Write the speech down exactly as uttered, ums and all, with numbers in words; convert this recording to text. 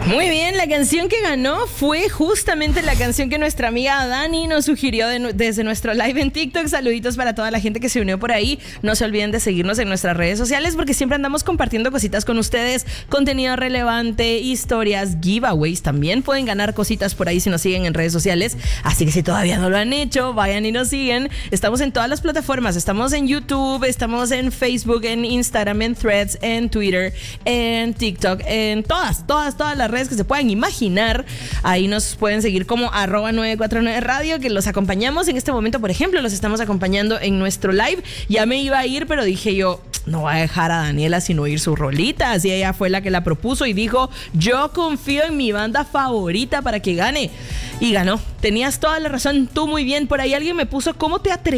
Muy bien, la canción que ganó fue justamente la canción que nuestra amiga Dani nos sugirió de, desde nuestro live en TikTok. Saluditos para toda la gente que se unió por ahí. No se olviden de seguirnos en nuestras redes sociales porque siempre andamos compartiendo cositas con ustedes, contenido relevante, historias, giveaways. También pueden ganar cositas por ahí si nos siguen en redes sociales. Así que si todavía no lo han hecho, vayan y nos siguen. Estamos en todas las plataformas. Estamos en YouTube, estamos en Facebook, en Instagram, en Threads, en Twitter, en TikTok, en todas, todas, todas las redes que se puedan imaginar. Ahí nos pueden seguir como arroba nueve cuatro nueve radio, que los acompañamos en este momento. Por ejemplo, los estamos acompañando en nuestro live. Ya me iba a ir, pero dije yo, no voy a dejar a Daniela sin oír su rolita. Así ella fue la que la propuso y dijo, yo confío en mi banda favorita para que gane. Y ganó. Tenías toda la razón, tú muy bien. Por ahí alguien me puso, ¿cómo te atreves